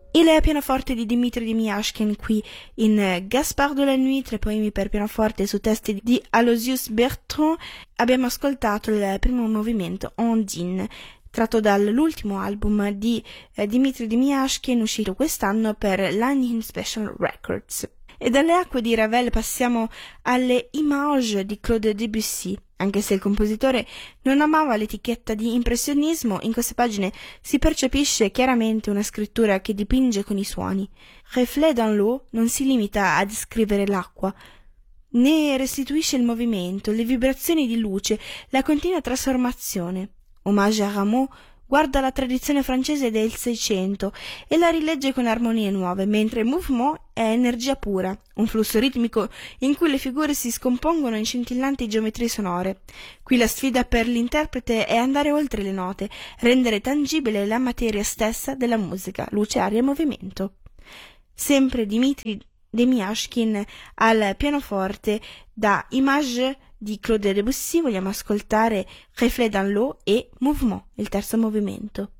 Il pianoforte di Dmitri Demiashkin qui in Gaspard de la Nuit, 3 poemi per pianoforte su testi di Aloysius Bertrand. Abbiamo ascoltato il primo movimento Ondine, tratto dall'ultimo album di Dmitri Demiashkin uscito quest'anno per l'Anhin Special Records. E dalle acque di Ravel passiamo alle Images di Claude Debussy. Anche se il compositore non amava l'etichetta di impressionismo, in queste pagine si percepisce chiaramente una scrittura che dipinge con i suoni. Reflet dans l'eau non si limita a descrivere l'acqua, ne restituisce il movimento, le vibrazioni di luce, la continua trasformazione. Hommage à Rameau guarda la tradizione francese del Seicento e la rilegge con armonie nuove, mentre Mouvement è energia pura, un flusso ritmico in cui le figure si scompongono in scintillanti geometrie sonore. Qui la sfida per l'interprete è andare oltre le note, rendere tangibile la materia stessa della musica, luce, aria e movimento. Sempre Dmitri Demiashkin al pianoforte da Images di Claude Debussy vogliamo ascoltare Reflet dans l'eau e Mouvement, il terzo movimento.